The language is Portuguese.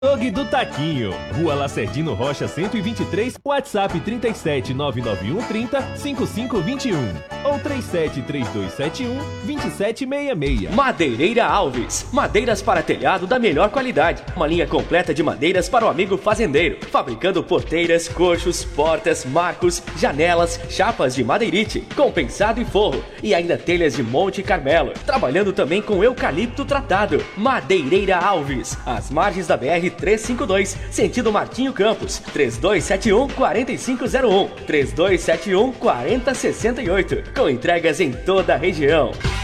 Açougue do Taquinho, Rua Lacerdino Rocha 123, WhatsApp 37 991 30 5521 ou 37 3271 2766. Madeireira Alves, madeiras para telhado da melhor qualidade. Uma linha completa de madeiras para o amigo fazendeiro, fabricando porteiras, coxos, portas, marcos, janelas, chapas de madeirite, compensado e forro e ainda telhas de Monte Carmelo. Trabalhando também com eucalipto tratado. Madeireira Alves, às margens da BR 352, sentido Martinho Campos, 3271-4501, 3271-4068, com entregas em toda a região.